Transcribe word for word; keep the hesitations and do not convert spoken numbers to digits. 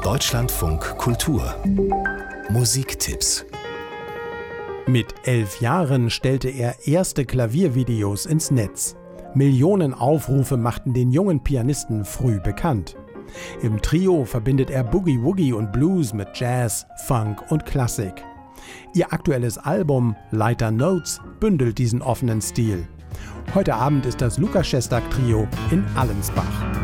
Deutschlandfunk Kultur Musiktipps. Mit elf Jahren stellte er erste Klaviervideos ins Netz. Millionen Aufrufe machten den jungen Pianisten früh bekannt. Im Trio verbindet er Boogie Woogie und Blues mit Jazz, Funk und Klassik. Ihr aktuelles Album Lighter Notes bündelt diesen offenen Stil. Heute Abend ist das Lukas Szostak Trio in Allensbach.